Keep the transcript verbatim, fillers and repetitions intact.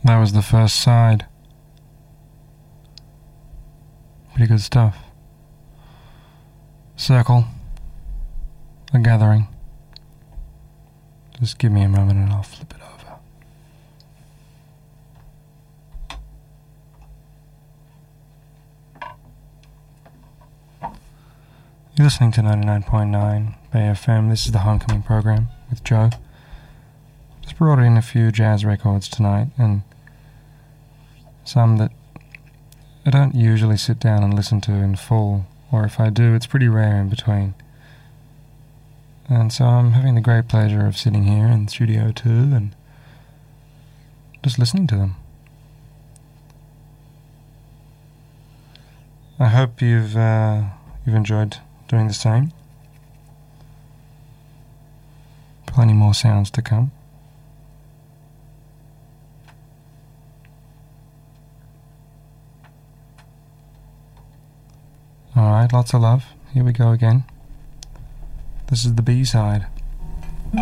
That was the first side. Pretty good stuff. Circle. A Gathering. Just give me a moment and I'll flip it over. You're listening to ninety-nine point nine Bay F M. This is the Homecoming program with Joe. Just brought in a few jazz records tonight, and some that I don't usually sit down and listen to in full, or if I do, it's pretty rare in between. And so I'm having the great pleasure of sitting here in Studio two and just listening to them. I hope you've uh, you've enjoyed doing the same. Plenty more sounds to come. Alright, lots of love. Here we go again. This is the B-side.